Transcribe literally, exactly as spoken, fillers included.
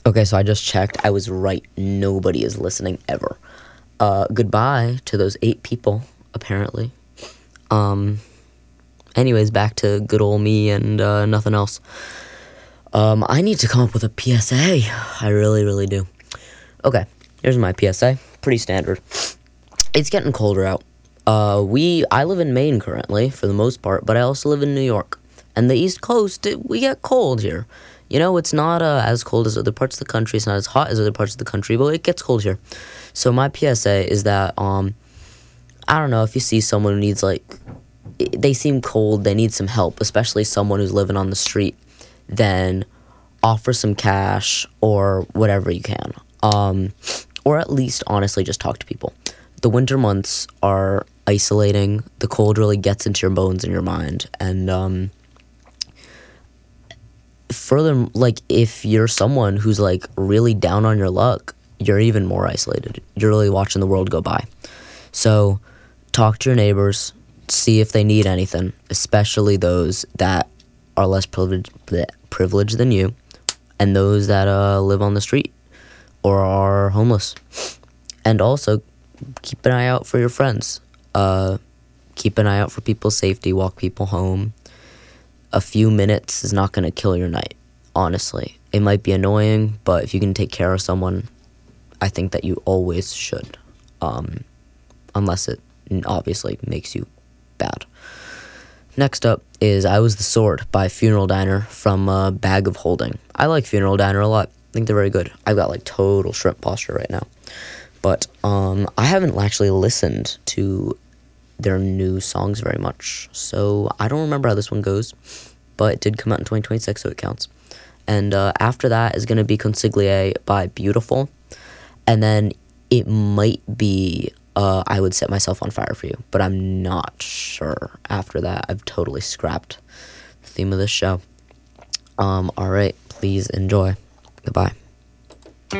Okay, so I just checked. I was right. Nobody is listening ever. Uh, goodbye to those eight people, apparently. Um, anyways, back to good old me and uh, nothing else. Um, I need to come up with a P S A. I really, really do. Okay, here's my P S A. Pretty standard. It's getting colder out. Uh, we, I live in Maine currently, for the most part, but I also live in New York. And the East Coast, it, we get cold here. You know, it's not uh, as cold as other parts of the country. It's not as hot as other parts of the country, but it gets cold here. So my P S A is that, um, I don't know, if you see someone who needs, like, they seem cold, they need some help, especially someone who's living on the street, then offer some cash or whatever you can. Um, or at least, honestly, just talk to people. The winter months are isolating. The cold really gets into your bones and your mind. And, um... further, like, if you're someone who's, like, really down on your luck, you're even more isolated. You're really watching the world go by. So, talk to your neighbors, see if they need anything, especially those that are less privileged, bleh, privileged than you, and those that uh, live on the street or are homeless. And also, keep an eye out for your friends. Uh, keep an eye out for people's safety, walk people home. A few minutes is not going to kill your night, honestly. It might be annoying, but if you can take care of someone, I think that you always should, um, unless it obviously makes you bad. Next up is I Was the Sword by Funeral Diner from uh, Bag of Holding. I like Funeral Diner a lot. I think they're very good. I've got, like, total shrimp posture right now. But um, I haven't actually listened to their new songs very much, so I don't remember how this one goes, but it did come out in twenty twenty-six, so it counts. And uh, after that is going to be Consigliere by Beautiful, and then it might be uh, I Would Set Myself on Fire for You, but I'm not sure. After that, I've totally scrapped the theme of this show. Um, alright, please enjoy. Goodbye.